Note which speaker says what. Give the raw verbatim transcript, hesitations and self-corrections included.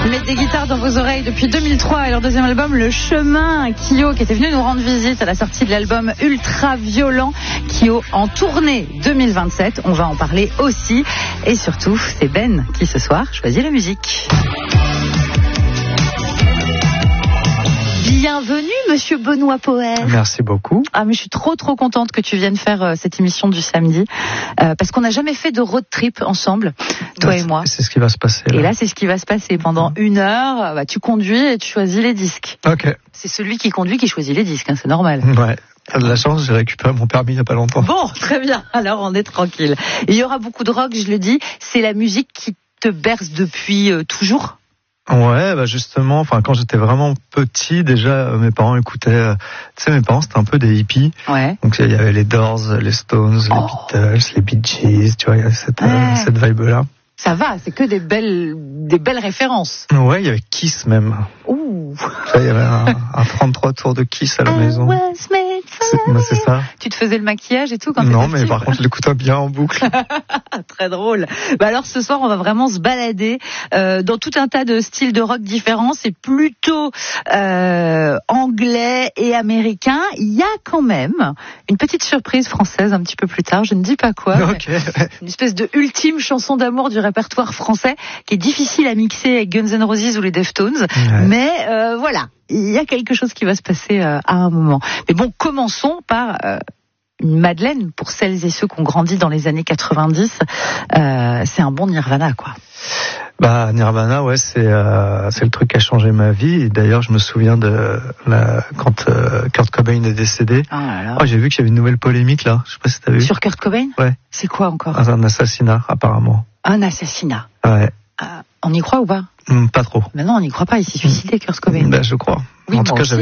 Speaker 1: Ils mettent des guitares dans vos oreilles depuis deux mille trois et leur deuxième album, Le Chemin. Kyo qui était venu nous rendre visite à la sortie de l'album Ultra Violent. Kyo en tournée deux mille vingt-sept. On va en parler aussi. Et surtout, c'est Ben qui ce soir choisit la musique. Bienvenue, monsieur Benoît Poher.
Speaker 2: Merci beaucoup.
Speaker 1: Ah, mais je suis trop, trop contente que tu viennes faire euh, cette émission du samedi. Euh, parce qu'on n'a jamais fait de road trip ensemble, toi
Speaker 2: ouais,
Speaker 1: et moi.
Speaker 2: C'est ce qui va se passer. Là.
Speaker 1: Et là, c'est ce qui va se passer. Pendant une heure, bah, tu conduis et tu choisis les disques.
Speaker 2: Ok.
Speaker 1: C'est celui qui conduit qui choisit les disques, hein, c'est normal.
Speaker 2: Ouais. T'as de la chance, j'ai récupéré mon permis il n'y a pas longtemps.
Speaker 1: Bon, très bien. Alors, on est tranquille. Il y aura beaucoup de rock, je le dis. C'est la musique qui te berce depuis euh, toujours ?
Speaker 2: Ouais, bah justement, enfin quand j'étais vraiment petit, déjà euh, mes parents écoutaient. Euh, tu sais, mes parents c'était un peu des hippies.
Speaker 1: Ouais.
Speaker 2: Donc il y avait les Doors, les Stones,
Speaker 1: Oh.
Speaker 2: les Beatles, les Bee Gees. Tu vois, il y a cette
Speaker 1: Ouais.
Speaker 2: euh, cette vibe là.
Speaker 1: Ça va, c'est que des belles, des belles références.
Speaker 2: Ouais, il y avait Kiss même.
Speaker 1: Ouh.
Speaker 2: Tu vois, il y avait un, un trente-trois tours de Kiss à la maison.
Speaker 1: I was made for
Speaker 2: C'est, bah, c'est ça.
Speaker 1: Tu te faisais le maquillage et tout quand
Speaker 2: Non,
Speaker 1: t'étais
Speaker 2: mais
Speaker 1: petit,
Speaker 2: par
Speaker 1: quoi.
Speaker 2: contre, je l'écoutais bien en boucle.
Speaker 1: Très drôle. Bah alors ce soir, on va vraiment se balader euh, dans tout un tas de styles de rock différents. C'est plutôt euh, anglais et américain. Il y a quand même une petite surprise française un petit peu plus tard. Je ne dis pas quoi.
Speaker 2: Ok.
Speaker 1: Une espèce de ultime chanson d'amour du répertoire français qui est difficile à mixer avec Guns N' Roses ou les Deftones.
Speaker 2: Ouais.
Speaker 1: Mais euh, voilà, il y a quelque chose qui va se passer euh, à un moment. Mais bon, commençons par euh, une Madeleine pour celles et ceux qui ont grandi dans les années quatre-vingt-dix. Euh, c'est un bon Nirvana, quoi.
Speaker 2: Bah Nirvana, ouais, c'est euh, c'est le truc qui a changé ma vie. Et d'ailleurs, je me souviens de la, quand euh, Kurt Cobain est décédé.
Speaker 1: Oh là là.
Speaker 2: Oh, j'ai vu qu'il y avait une nouvelle polémique là. Je sais pas si t'as vu.
Speaker 1: Sur Kurt Cobain ?
Speaker 2: Ouais.
Speaker 1: C'est quoi encore ?
Speaker 2: Un assassinat apparemment.
Speaker 1: Un assassinat.
Speaker 2: Ouais.
Speaker 1: Euh, on y croit ou pas ?
Speaker 2: Hum, pas trop.
Speaker 1: Maintenant, on n'y croit pas. Il s'est suicidé, Kurt Cobain.
Speaker 2: Bah je crois.
Speaker 1: Oui,
Speaker 2: en tout
Speaker 1: moi
Speaker 2: cas,
Speaker 1: aussi.
Speaker 2: j'avais